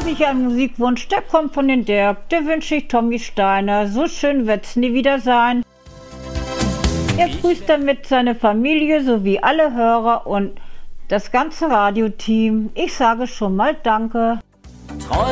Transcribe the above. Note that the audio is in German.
habe ich einen Musikwunsch, der kommt von den Dirk, der wünsche ich Tommy Steiner. So schön wird's nie wieder sein. Er grüßt damit seine Familie sowie alle Hörer und das ganze Radioteam. Ich sage schon mal Danke.